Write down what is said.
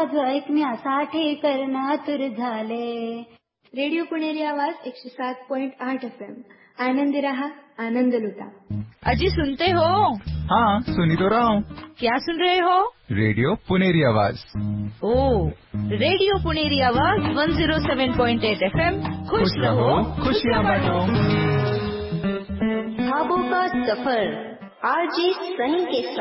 आवाज ऐकण्यासाठी कर्ण आतुर झाले. रेडिओ पुणेरी आवाज 107.8 FM. आनंदी रहा, आनंद लुटा. अजी सुनते हो? हाँ, सुनी तो रहा हूँ. क्या सुन रहे हो? रेडियो पुनेरी आवाज. ओ, रेडियो पुनेरी आवाज 107.8 FM. खुश रहो, खुशियाँ बांटो. ख्वाबों का सफर आरजे सनी के साथ.